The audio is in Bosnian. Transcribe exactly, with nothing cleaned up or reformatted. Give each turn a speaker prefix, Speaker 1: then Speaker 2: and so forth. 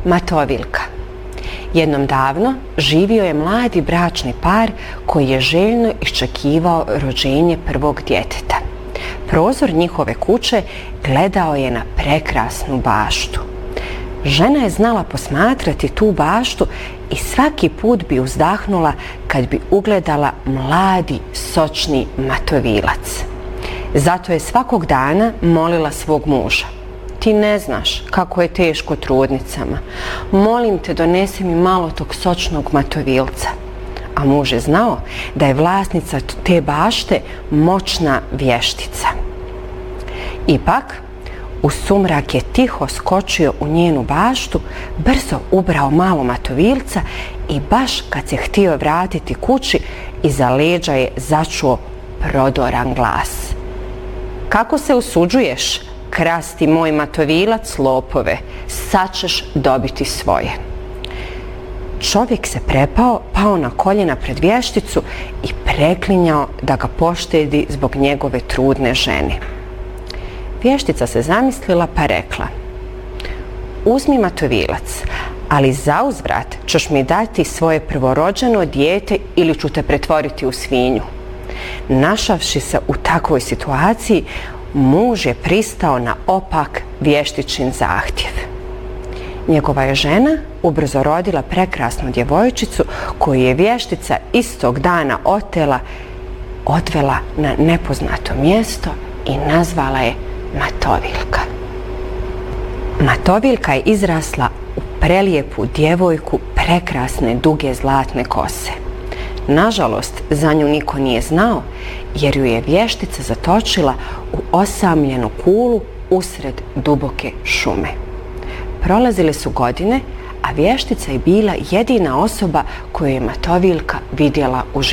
Speaker 1: Matoviljka. Jednom davno živio je mladi bračni par koji je željno iščekivao rođenje prvog djeteta. Prozor njihove kuće gledao je na prekrasnu baštu. Žena je znala posmatrati tu baštu i svaki put bi uzdahnula kad bi ugledala mladi, sočni matovilac. Zato je svakog dana molila svog muža: ti ne znaš kako je teško trudnicama. Molim te, donesi mi malo tog sočnog matovilca. A muž je znao da je vlasnica te bašte moćna vještica. Ipak, u sumrak je tiho skočio u njenu baštu, brzo ubrao malo matovilca i baš kad se htio vratiti kući, iza leđa je začuo prodoran glas: kako se usuđuješ krasti moj matovilac, lopove, sad ćeš dobiti svoje. Čovjek se prepao, pao na koljena pred vješticu i preklinjao da ga poštedi zbog njegove trudne žene. Vještica se zamislila pa rekla: uzmi matovilac, ali zauzvrat ćeš mi dati svoje prvorođeno dijete ili ću te pretvoriti u svinju. Našavši se u takvoj situaciji, muž je pristao na opak vještičin zahtjev. Njegova je žena ubrzo rodila prekrasnu djevojčicu koju je vještica istog dana otela, odvela na nepoznato mjesto i nazvala je Matoviljka. Matoviljka je izrasla u prelijepu djevojku prekrasne duge zlatne kose. Nažalost, za nju niko nije znao jer ju je vještica zatočila u osamljenu kulu usred duboke šume. Prolazile su godine, a vještica je bila jedina osoba koju je Matoviljka vidjela u životu.